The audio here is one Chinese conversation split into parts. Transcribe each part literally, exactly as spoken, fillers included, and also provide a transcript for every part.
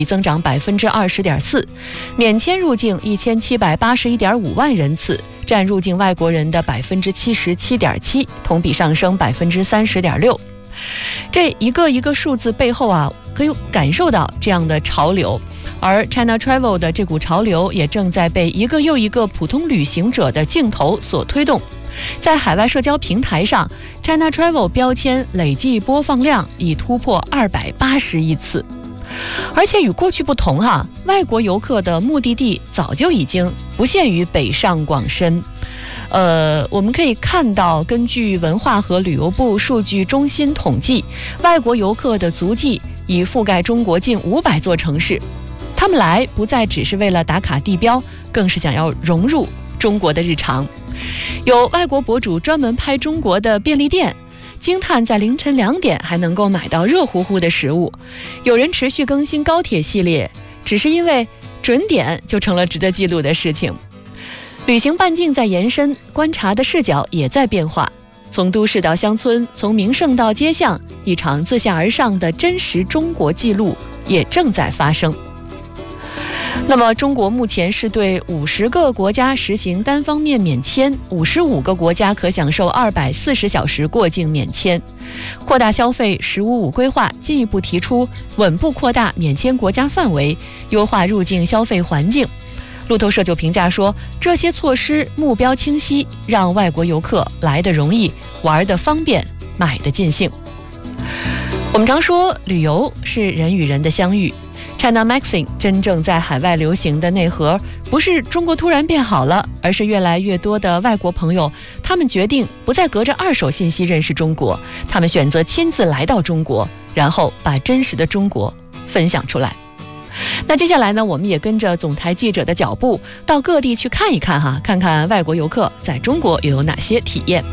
增长百分之二十点四，免签入境一千七百八十一点五万人次，占入境外国人的百分之七十七点七，同比上升百分之三十点六。这一个一个数字背后啊，可以感受到这样的潮流，而 China Travel 的这股潮流也正在被一个又一个普通旅行者的镜头所推动。在海外社交平台上 ，China Travel 标签累计播放量已突破二百八十亿次。而且与过去不同哈、啊，外国游客的目的地早就已经不限于北上广深。呃，我们可以看到，根据文化和旅游部数据中心统计，外国游客的足迹已覆盖中国近五百座城市。他们来不再只是为了打卡地标，更是想要融入中国的日常。有外国博主专门拍中国的便利店，惊叹在凌晨两点还能够买到热乎乎的食物。有人持续更新高铁系列，只是因为准点就成了值得记录的事情。旅行半径在延伸，观察的视角也在变化。从都市到乡村，从名胜到街巷，一场自下而上的真实中国记录也正在发生。那么中国目前是对五十个国家实行单方面免签，五十五个国家可享受二百四十小时过境免签。扩大消费“十五五”规划进一步提出稳步扩大免签国家范围，优化入境消费环境。路透社就评价说，这些措施目标清晰，让外国游客来得容易，玩得方便，买得尽兴。我们常说旅游是人与人的相遇， China Maxing 真正在海外流行的内核不是中国突然变好了，而是越来越多的外国朋友，他们决定不再隔着二手信息认识中国，他们选择亲自来到中国，然后把真实的中国分享出来。那接下来呢，我们也跟着总台记者的脚步到各地去看一看哈，看看外国游客在中国又有哪些体验。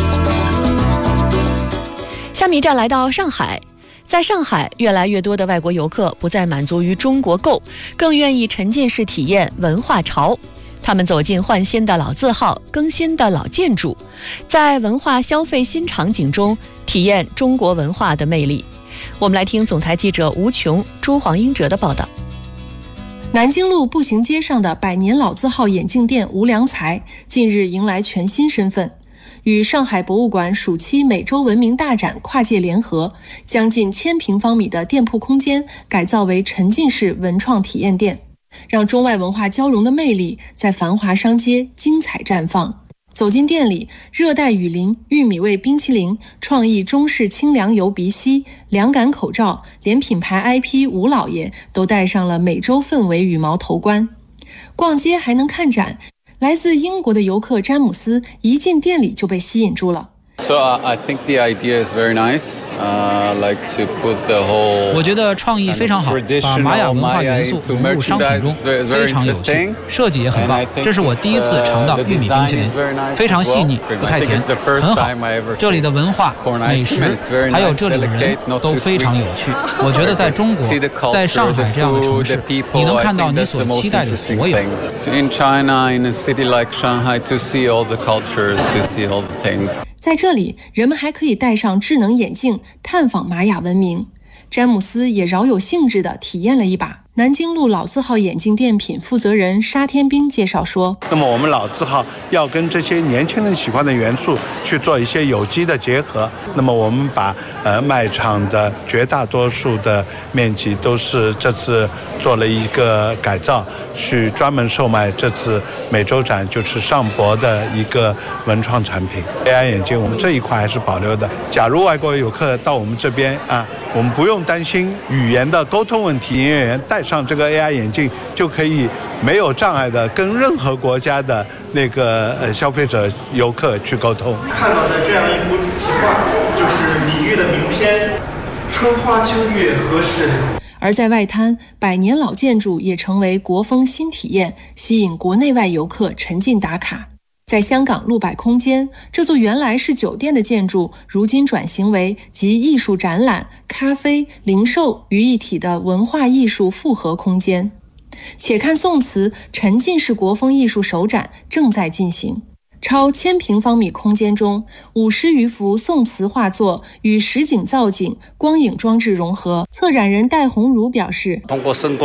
下面一站来到上海，在上海，越来越多的外国游客不再满足于中国购，更愿意沉浸式体验文化潮。他们走进换新的老字号，更新的老建筑，在文化消费新场景中体验中国文化的魅力。我们来听总台记者吴琼、朱黄英哲的报道。 南京路步行街上的百年老字号眼镜店无良才近日迎来全新身份，与上海博物馆暑期美洲文明大展跨界联合，将近千平方米的店铺空间改造为沉浸式文创体验店，让中外文化交融的魅力在繁华商街精彩绽放。走进店里，热带雨林、玉米味冰淇淋、创意中式清凉油鼻息、凉感口罩，连品牌 I P 吴老爷都戴上了美洲氛围羽毛头冠。逛街还能看展，来自英国的游客詹姆斯一进店里就被吸引住了。 So uh, I think the idea is very nice. Uh, like to put the whole. 我觉得创意非常好，把玛雅文化元素融入商品中，非常有趣，设计也很棒。这是我第一次尝到玉米冰淇淋，非常细腻，不太甜，很好。这里的文化、美食，还有这里的人都非常有趣。我觉得在中国，在上海这样的城市，你能看到你所期待的所有。 In China, in a city like Shanghai, to see all the cultures, to see all the things. 在这里，人们还可以戴上智能眼镜探访玛雅文明。詹姆斯也饶有兴致地体验了一把。南京路老字号眼镜店品负责人沙天兵介绍说， 那么我们老字号要跟这些年轻人喜欢的元素去做一些有机的结合，那么我们把呃卖场的绝大多数的面积都是这次做了一个改造，去专门售卖这次美洲展就是上博的一个文创产品。 A I 眼镜我们这一块还是保留的，假如外国游客到我们这边啊，我们不用担心语言的沟通问题，营业员戴上这个 A I 眼镜就可以没有障碍的跟任何国家的那个呃消费者游客去沟通。 看到的这样一幅主题画，就是李煜的名篇《春花秋月何时了》。 而在外滩，百年老建筑也成为国风新体验，吸引国内外游客沉浸打卡。在香港路百空间，这座原来是酒店的建筑，如今转型为集艺术展览、咖啡、零售于一体的文化艺术复合空间。且看宋词沉浸式国风艺术首展正在进行。超千平方米空间中，五十余幅宋词画作与实景造景、光影装置融合。策展人戴鸿儒表示， 通过声光